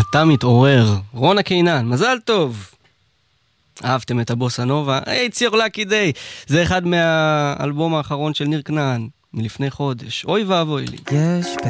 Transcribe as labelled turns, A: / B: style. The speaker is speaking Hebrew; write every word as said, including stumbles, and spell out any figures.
A: אתה מתעורר. רונה קינן, מזל טוב. אהבתם את הבוסה נובה? It's your lucky day. זה אחד מהאלבום האחרון של ניר כנען, מלפני חודש. אוי ואבוי לי.
B: יש